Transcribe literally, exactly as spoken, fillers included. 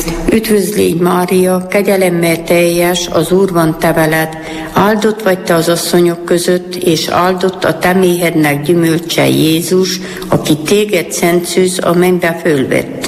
Üdvözlégy Mária, kegyelemmel teljes, az Úr van te veled, áldott vagy te az asszonyok között, és áldott a te méhednek gyümölcse Jézus, aki téged szent szűz a mennybe fölvett.